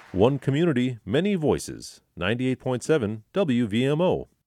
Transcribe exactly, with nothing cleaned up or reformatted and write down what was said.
One community, many voices. ninety-eight point seven W V M O.